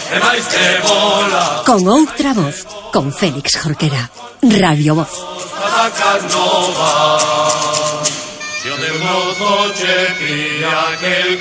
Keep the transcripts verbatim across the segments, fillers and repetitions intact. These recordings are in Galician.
e máis que bola. Con outra voz, con Félix Jorquera, Radio Voz. Yo de mozo che cría aquel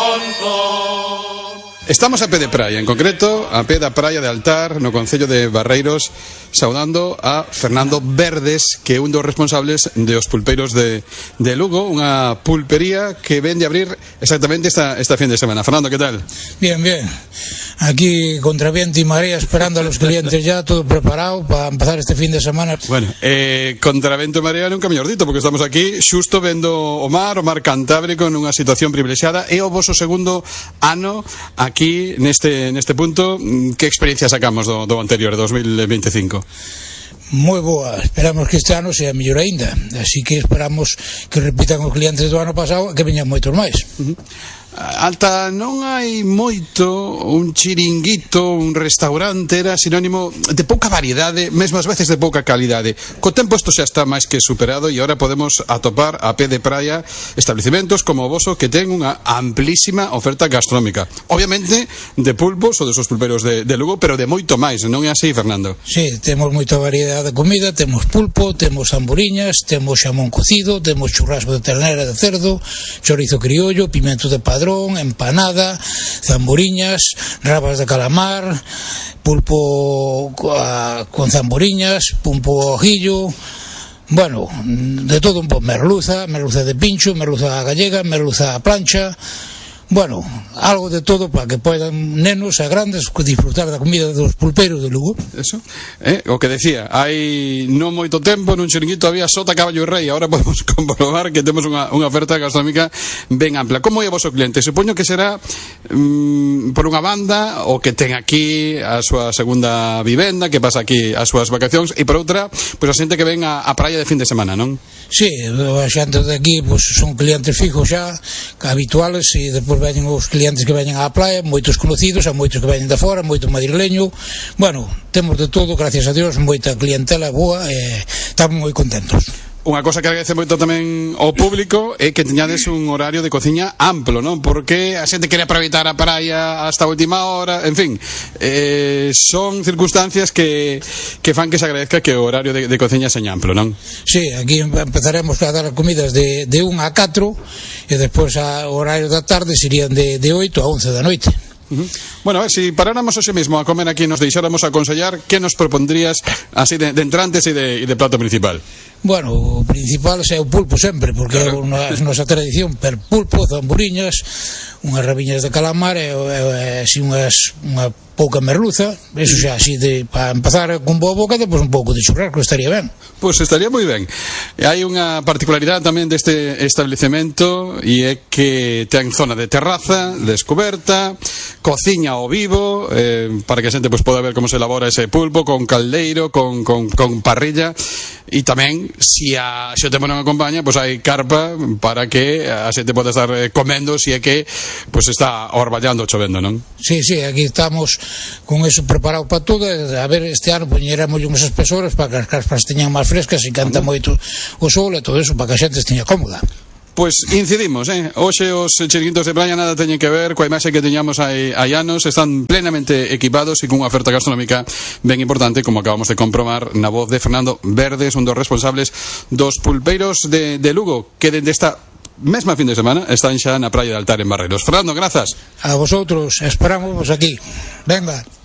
conto. Estamos a pé de praia, en concreto a pé da praia de Altar, no concello de Barreiros, saudando a Fernando Verdes, que é un dos responsables de os pulpeiros de, de Lugo, unha pulpería que ven de abrir exactamente esta, esta fin de semana. Fernando, ¿qué tal? Bien, bien. Aquí contra viento y marea, esperando a los clientes ya, todo preparado para empezar este fin de semana. Bueno, eh, contra vento e marea nunca mellor dito, porque estamos aquí xusto vendo o mar, o mar Cantábrico, nunha situación privilexiada. É o voso segundo ano aquí neste, neste punto. Que experiencia sacamos do, do anterior, dos mil veinticinco? Moi boa, esperamos que este ano sea mellor aínda, así que esperamos que repitan os clientes do ano pasado e que veñan moitos máis. Uh-huh. Alta, non hai moito un chiringuito, un restaurante, era sinónimo de pouca variedade, mesmo ás veces de pouca calidade. Co tempo isto xa está máis que superado e agora podemos atopar a pé de praia establecementos como o voso que ten unha amplísima oferta gastronómica. Obviamente de pulpos ou de esos pulperos de, de Lugo, pero de moito máis, non é así, Fernando? Sí, temos moita variedade de comida, temos pulpo, temos zamburiñas, temos xamón cocido, temos churrasco de ternera de cerdo, chorizo criollo, pimento de padrón, empanada, zamburiñas, rabas de calamar, pulpo con zamburiñas, pulpo ojillo, bueno, de todo un poco, merluza, merluza de pincho, merluza gallega, merluza a plancha. Bueno, algo de todo para que poidan nenos e grandes disfrutar da comida dos pulpeiros de Lugo. Eso, eh, o que decía, hai non moito tempo nun chiringuito había sota, caballo e rei, agora podemos comprobar que temos unha, unha oferta gastronómica ben ampla. Como é o voso cliente? Supoño que será mm, por unha banda o que ten aquí a súa segunda vivenda, que pasa aquí as súas vacacións, e por outra, pois a xente que ven a, a praia de fin de semana, non? Sí, a xente de aquí pois, son clientes fijos xa, habituales, e depois veñen os clientes que veñen á praia, moitos conocidos, a moitos que veñen de fora, moito madrileño. Bueno, temos de todo, gracias a Dios, moita clientela boa e estamos moi contentos. Unha cosa que agradece moito tamén ao público é que teñades un horario de cociña amplo, non? Porque a xente quere aproveitar a praia hasta a última hora, en fin, eh, son circunstancias que, que fan que se agradezca que o horario de, de cociña seña amplo, non? Sí, aquí empezaremos a dar comidas de, de un a catro e despois o horario da tarde serían de, de oito a once da noite. Uh-huh. Bueno, a ver, si paráramos hoxe mesmo a comer aquí e nos deixáramos aconsellar, que nos propondrías así de, de entrantes e de, de plato principal? Bueno, o principal é o pulpo sempre, porque claro, é a nosa tradición, per pulpo, zamburiñas, unhas rabiñas de calamar e, e, e así unhas, unha pouca merluza, eso xa así de, para empezar con boa boca, depois un pouco de churrasco, estaría ben. Pois pues estaría moi ben. E hai unha particularidade tamén deste establecemento, e é que ten zona de terraza, descoberta, cociña ao vivo, eh, para que a xente pues, poda ver como se elabora ese pulpo, con caldeiro, con, con, con parrilla, e tamén, se a, se o tempo non acompaña, pois pues hai carpa para que a xente poda estar comendo, se é que pues, está orballando ou chovendo, non? Sí, sí, aquí estamos con eso preparado para todo. A ver, este ano poñeremos unhas espesoras para que as carpas teñan máis frescas e canta moito o sol e todo eso para que a xente esteña cómoda. Pois incidimos, eh? Hoxe os chiringuitos de praia nada teñen que ver coa imaxe que teñamos hai, hai anos, están plenamente equipados e cunha oferta gastronómica ben importante, como acabamos de comprobar na voz de Fernando Verdes, un dos responsables dos pulpeiros de, de Lugo, que dende esta mesma fin de semana están xa na praia de Altar en Barreiros. Fernando, grazas. A vosotros, esperamos aquí. Venga.